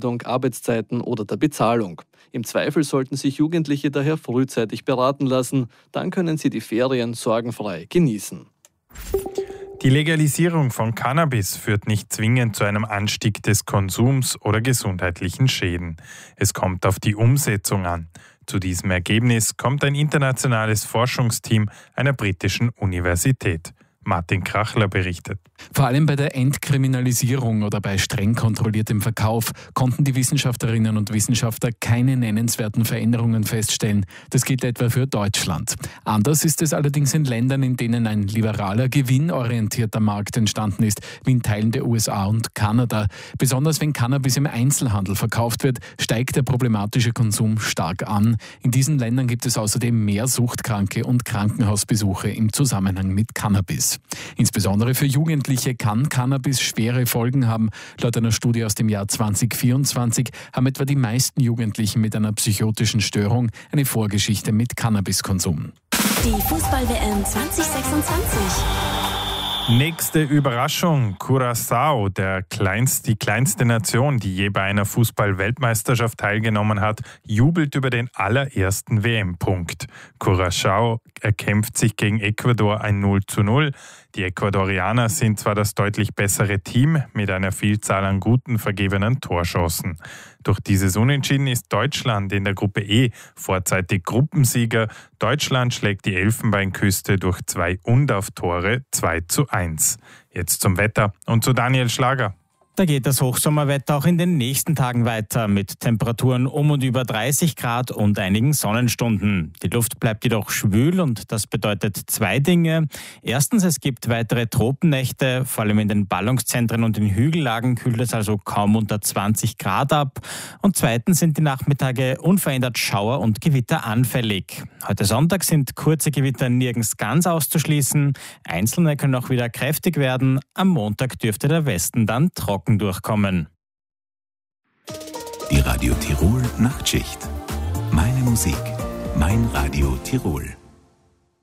Ausbildung, Arbeitszeiten oder der Bezahlung. Im Zweifel sollten sich Jugendliche daher frühzeitig beraten lassen, dann können sie die Ferien sorgenfrei genießen. Die Legalisierung von Cannabis führt nicht zwingend zu einem Anstieg des Konsums oder gesundheitlichen Schäden. Es kommt auf die Umsetzung an. Zu diesem Ergebnis kommt ein internationales Forschungsteam einer britischen Universität. Martin Krachler berichtet. Vor allem bei der Entkriminalisierung oder bei streng kontrolliertem Verkauf konnten die Wissenschaftlerinnen und Wissenschaftler keine nennenswerten Veränderungen feststellen. Das gilt etwa für Deutschland. Anders ist es allerdings in Ländern, in denen ein liberaler, gewinnorientierter Markt entstanden ist, wie in Teilen der USA und Kanada. Besonders wenn Cannabis im Einzelhandel verkauft wird, steigt der problematische Konsum stark an. In diesen Ländern gibt es außerdem mehr Suchtkranke und Krankenhausbesuche im Zusammenhang mit Cannabis. Insbesondere für Jugendliche kann Cannabis schwere Folgen haben. Laut einer Studie aus dem Jahr 2024 haben etwa die meisten Jugendlichen mit einer psychotischen Störung eine Vorgeschichte mit Cannabiskonsum. Die Fußball-WM 2026. Nächste Überraschung. Curaçao, die kleinste Nation, die je bei einer Fußball-Weltmeisterschaft teilgenommen hat, jubelt über den allerersten WM-Punkt. Curaçao erkämpft sich gegen Ecuador ein 0:0. Die Ecuadorianer sind zwar das deutlich bessere Team mit einer Vielzahl an guten vergebenen Torchancen. Durch dieses Unentschieden ist Deutschland in der Gruppe E vorzeitig Gruppensieger. Deutschland schlägt die Elfenbeinküste durch 2 Undav-Tore 2:1. Jetzt zum Wetter und zu Daniel Schlager. Da geht das Hochsommerwetter auch in den nächsten Tagen weiter mit Temperaturen um und über 30 Grad und einigen Sonnenstunden. Die Luft bleibt jedoch schwül und das bedeutet 2 Dinge. Erstens, es gibt weitere Tropennächte, vor allem in den Ballungszentren und in Hügellagen kühlt es also kaum unter 20 Grad ab. Und zweitens sind die Nachmittage unverändert Schauer- und Gewitter anfällig. Heute Sonntag sind kurze Gewitter nirgends ganz auszuschließen. Einzelne können auch wieder kräftig werden. Am Montag dürfte der Westen dann trocken durchkommen. Die Radio Tirol Nachtschicht. Meine Musik, mein Radio Tirol.